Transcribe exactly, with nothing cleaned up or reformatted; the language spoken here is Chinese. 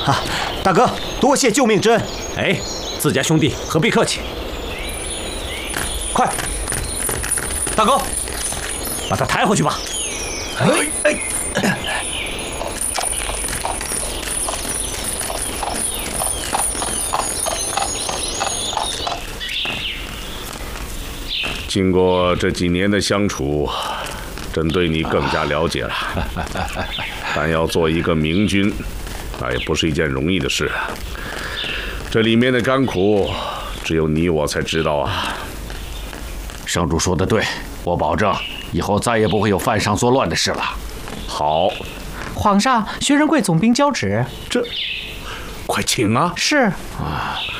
啊，大哥，多谢救命之恩。 哎，自家兄弟何必客气？ 快，大哥， 把他抬回去吧。 哎哎。 经过这几年的相处，朕对你更加了解了。但要做一个明君，那也不是一件容易的事啊。这里面的甘苦，只有你我才知道啊。 圣主说的对，我保证以后再也不会有犯上作乱的事了。 好， 皇上，薛仁贵总兵交旨。 这，快请啊！ 是。 啊。